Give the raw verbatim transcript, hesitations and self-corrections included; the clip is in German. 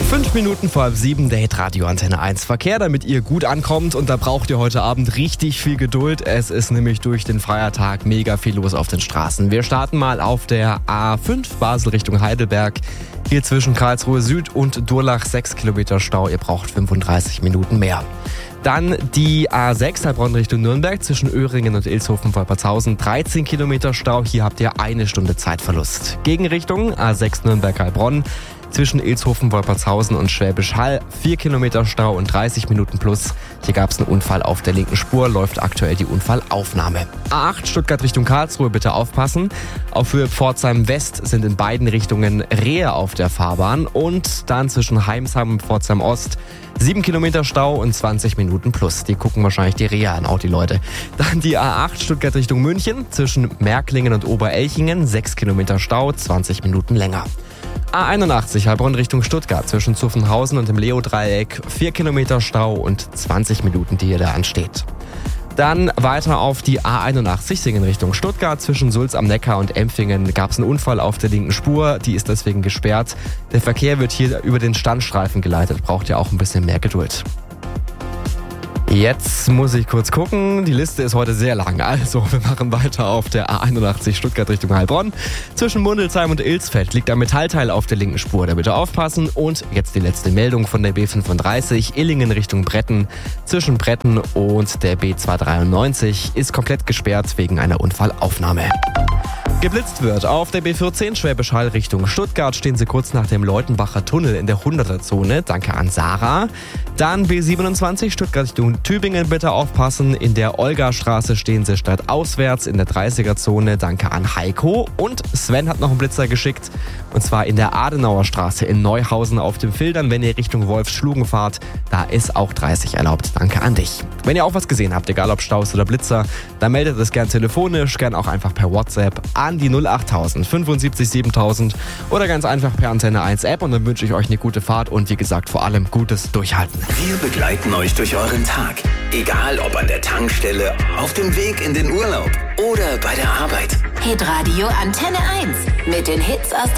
Fünf Minuten vor halb sieben, der Hitradio Antenne eins Verkehr, damit ihr gut ankommt. Und da braucht ihr heute Abend richtig viel Geduld. Es ist nämlich durch den Feiertag mega viel los auf den Straßen. Wir starten mal auf der A fünf Basel Richtung Heidelberg. Hier zwischen Karlsruhe Süd und Durlach sechs Kilometer Stau. Ihr braucht fünfunddreißig Minuten mehr. Dann die A sechs Heilbronn Richtung Nürnberg zwischen Öhringen und Ilshofen-Wolpertshausen. dreizehn Kilometer Stau. Hier habt ihr eine Stunde Zeitverlust. Gegenrichtung A sechs Nürnberg-Heilbronn. Zwischen Ilshofen, Wolpertshausen und Schwäbisch Hall vier Kilometer Stau und dreißig Minuten plus. Hier gab es einen Unfall auf der linken Spur, läuft aktuell die Unfallaufnahme. A acht Stuttgart Richtung Karlsruhe, bitte aufpassen. Auf Höhe Pforzheim West sind in beiden Richtungen Rehe auf der Fahrbahn. Und dann zwischen Heimsheim und Pforzheim Ost sieben Kilometer Stau und zwanzig Minuten plus. Die gucken wahrscheinlich die Rehe an, auch die Leute. Dann die A acht Stuttgart Richtung München zwischen Märklingen und Oberelchingen sechs Kilometer Stau, zwanzig Minuten länger. A einundachtzig Heilbronn Richtung Stuttgart zwischen Zuffenhausen und dem Leo-Dreieck vier Kilometer Stau und zwanzig Minuten, die hier da ansteht. Dann weiter auf die A einundachtzig Singen Richtung Stuttgart zwischen Sulz am Neckar und Empfingen gab es einen Unfall auf der linken Spur, die ist deswegen gesperrt. Der Verkehr wird hier über den Standstreifen geleitet, braucht ja auch ein bisschen mehr Geduld. Jetzt muss ich kurz gucken, die Liste ist heute sehr lang, also wir machen weiter auf der A einundachtzig Stuttgart Richtung Heilbronn. Zwischen Mundelsheim und Ilsfeld liegt ein Metallteil auf der linken Spur, da bitte aufpassen. Und jetzt die letzte Meldung von der B fünfunddreißig, Illingen Richtung Bretten. Zwischen Bretten und der B zweihundertdreiundneunzig ist komplett gesperrt wegen einer Unfallaufnahme. Geblitzt wird. Auf der B vierzehn Schwäbisch Hall Richtung Stuttgart stehen sie kurz nach dem Leutenbacher Tunnel in der hunderter-Zone. Danke an Sarah. Dann B siebenundzwanzig Stuttgart Richtung Tübingen, bitte aufpassen. In der Olgastraße stehen sie stadtauswärts in der dreißiger-Zone. Danke an Heiko. Und Sven hat noch einen Blitzer geschickt. Und zwar in der Adenauer Straße in Neuhausen auf dem Filtern, wenn ihr Richtung Wolfsschlugen fahrt. Da ist auch dreißig erlaubt. Danke an dich. Wenn ihr auch was gesehen habt, egal ob Staus oder Blitzer, dann meldet es gern telefonisch, gern auch einfach per WhatsApp an die null achttausend fünfundsiebzig siebentausend oder ganz einfach per Antenne eins App. Und dann wünsche ich euch eine gute Fahrt und wie gesagt vor allem gutes Durchhalten. Wir begleiten euch durch euren Tag. Egal ob an der Tankstelle, auf dem Weg in den Urlaub oder bei der Arbeit. Hitradio Antenne eins mit den Hits aus